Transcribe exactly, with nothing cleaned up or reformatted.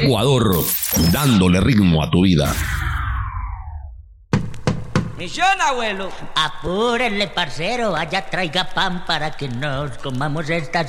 Ecuador, dándole ritmo a tu vida. Misión, abuelo. Apúrenle, parcero, vaya traiga pan para que nos comamos estas